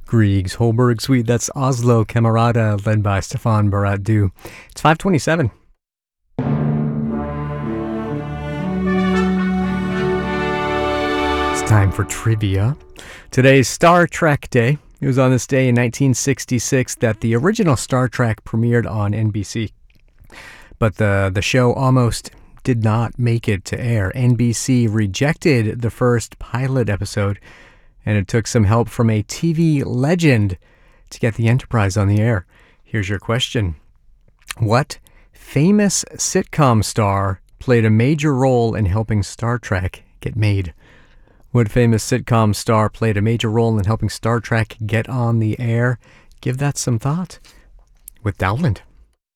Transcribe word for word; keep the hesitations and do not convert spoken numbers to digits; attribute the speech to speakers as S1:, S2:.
S1: Griegs Holberg Suite, that's Oslo Camerata, led by Stefan Barat-Du. It's five twenty-seven. It's time for trivia. Today's Star Trek Day. It was on this day in nineteen sixty-six that the original Star Trek premiered on N B C. But the, the show almost did not make it to air. N B C rejected the first pilot episode, and it took some help from a T V legend to get the Enterprise on the air. Here's your question. What famous sitcom star played a major role in helping Star Trek get made? What famous sitcom star played a major role in helping Star Trek get on the air? Give that some thought with Dowland.